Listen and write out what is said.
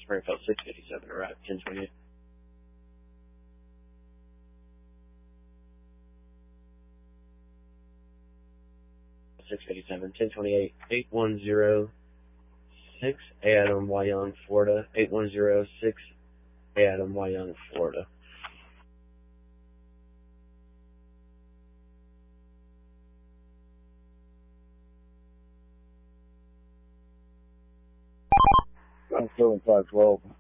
Springfield 657, arrive 1028. $657, 1028, 8106 Adam Wyong, Florida, 8106 Adam Wyong, Florida. I'm still in 512.